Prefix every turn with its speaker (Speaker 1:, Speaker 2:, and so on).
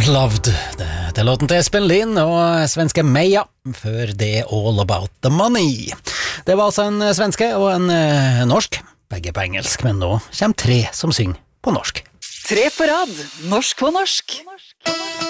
Speaker 1: Loved. Det er låten til Espen Lind og svenske Meja, før det All About The Money. Det var altså en svenske og en norsk, begge på engelsk, men nå kommer tre som synger på norsk.
Speaker 2: Tre på rad, norsk på norsk.